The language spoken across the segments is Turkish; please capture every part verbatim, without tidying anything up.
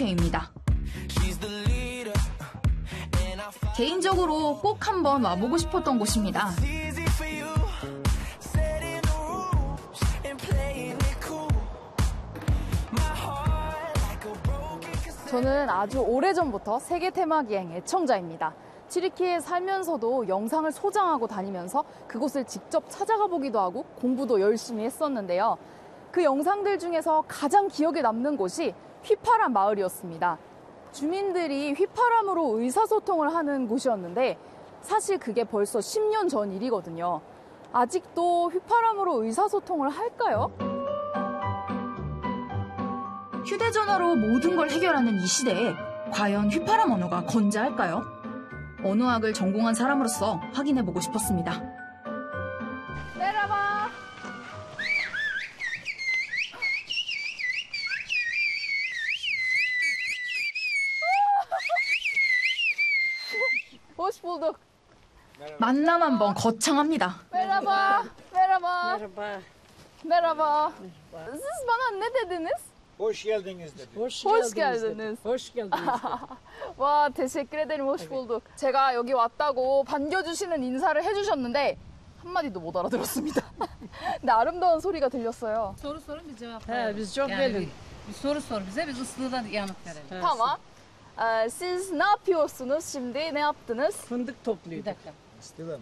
오케이입니다. 개인적으로 꼭 한번 와보고 싶었던 곳입니다. 저는 아주 오래전부터 세계 테마기행 애청자입니다. 튀르키예에 살면서도 영상을 소장하고 다니면서 그곳을 직접 찾아가 보기도 하고 공부도 열심히 했었는데요. 그 영상들 중에서 가장 기억에 남는 곳이 휘파람 마을이었습니다. 주민들이 휘파람으로 의사소통을 하는 곳이었는데 사실 그게 벌써 십 년 전 일이거든요. 아직도 휘파람으로 의사소통을 할까요? 휴대전화로 모든 걸 해결하는 이 시대에 과연 휘파람 언어가 건재할까요? 언어학을 전공한 사람으로서 확인해보고 싶었습니다. 내려봐. Hoş bulduk. 만남 한번 거창합니다. Merhaba. Merhaba. Merhaba. Merhaba. Siz bana ne dediniz? Hoş geldiniz dedi. Hoş, Hoş geldiniz. geldiniz. dedi. Hoş geldiniz. 와, teşekkür ederim. Hoş bulduk. 제가 여기 왔다고 반겨주시는 인사를 해주셨는데 한마디도 못 알아들었습니다. 근데 아름다운 소리가 들렸어요. Soru sorun biz cevap He, verelim. biz çok Yani verelim. bir, bir soru sor bize biz ıslığa yanıt verelim. He, Tamam. Ee, siz ne yapıyorsunuz şimdi? Ne yaptınız? Fındık Bir topluyorduk. dakika. İstemem.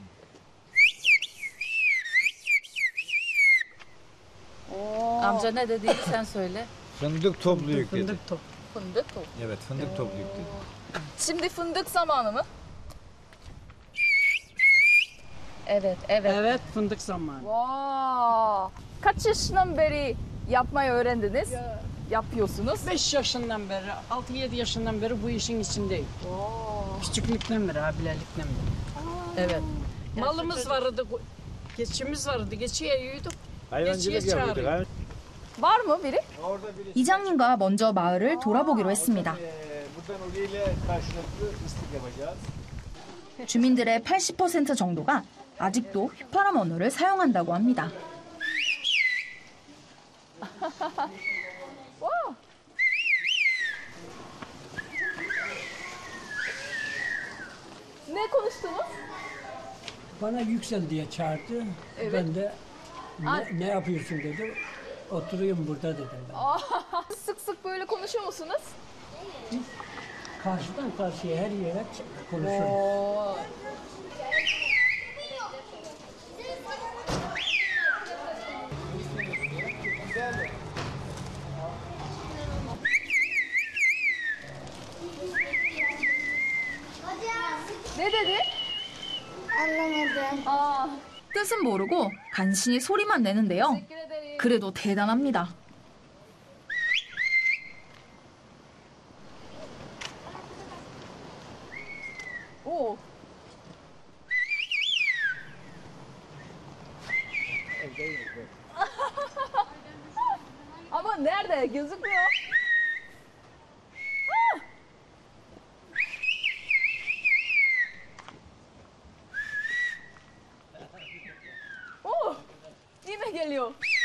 Oo. Amca ne dedi sen söyle. Fındık topluyuk dedi. Fındık top. Fındık top. Evet, fındık topluyuk dedi. Şimdi fındık zamanı mı? Evet evet. Evet, fındık zamanı. Vaa. Kaç yaşından beri yapmayı öğrendiniz? Yapıyorsunuz. beş yaşından beri, altı yedi yaşından beri bu işin içindeyim. Küçüklükten beri, abilerlikten beri. Evet. Malımız vardı, geçimiz vardı, geçiye yiyorduk. Hayvancılık Geçiye yapıyorduk. çağırıyor. Var mı biri? Orada birisi 이장님과 먼저 마을을 돌아보기로 했습니다. eee, buradan orayla karşılıklı ıslık yapacağız. 주민들의 팔십 퍼센트 정도가 아직도 휘파람 언어를 사용한다고 합니다. 와. Ne konuştunuz? Bana yüksel diye çağırdı. Evet. Ben de Aa. ne, ne yapıyorsun dedi. Oturuyorum burada dedim ben. Aa, sık sık böyle konuşuyor musunuz? Karşıdan karşıya her yere ç- konuşurum. Oo. Ne dedi? Anlamadım. Aa, 뜻은 모르고 간신히 소리만 내는데요. teşekkür ederim. 그래도 대단합니다. 오. Ama nerede? Gözükmüyor. Ah! Oh! Yine geliyor.